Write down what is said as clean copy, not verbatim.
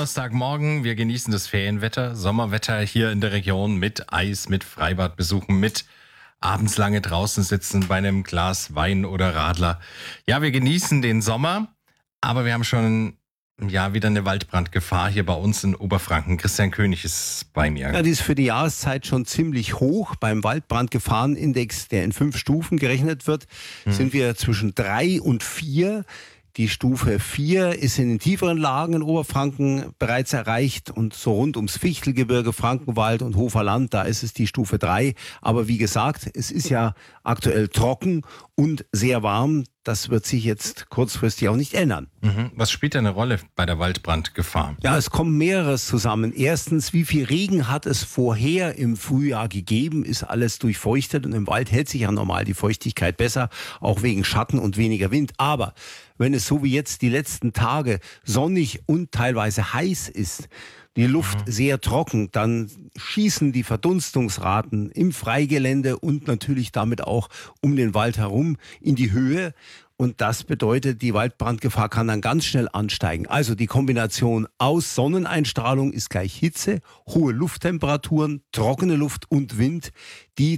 Donnerstagmorgen. Wir genießen das Ferienwetter, Sommerwetter hier in der Region mit Eis, mit Freibadbesuchen, mit abends lange draußen sitzen bei einem Glas Wein oder Radler. Ja, wir genießen den Sommer, aber wir haben schon wieder eine Waldbrandgefahr hier bei uns in Oberfranken. Christian König ist bei mir. Ja, die ist für die Jahreszeit schon ziemlich hoch. Beim Waldbrandgefahrenindex, der in 5 Stufen gerechnet wird, sind wir zwischen 3 und 4. Die Stufe 4 ist in den tieferen Lagen in Oberfranken bereits erreicht und so rund ums Fichtelgebirge, Frankenwald und Hofer Land, da ist es die Stufe 3. Aber wie gesagt, es ist ja aktuell trocken und sehr warm. Das wird sich jetzt kurzfristig auch nicht ändern. Was spielt eine Rolle bei der Waldbrandgefahr? Ja, es kommt mehreres zusammen. Erstens, wie viel Regen hat es vorher im Frühjahr gegeben? Ist alles durchfeuchtet und im Wald hält sich ja normal die Feuchtigkeit besser, auch wegen Schatten und weniger Wind. Aber wenn es so wie jetzt die letzten Tage sonnig und teilweise heiß ist, die Luft sehr trocken, dann schießen die Verdunstungsraten im Freigelände und natürlich damit auch um den Wald herum in die Höhe. Und das bedeutet, die Waldbrandgefahr kann dann ganz schnell ansteigen. Also die Kombination aus Sonneneinstrahlung ist gleich Hitze, hohe Lufttemperaturen, trockene Luft und Wind. Die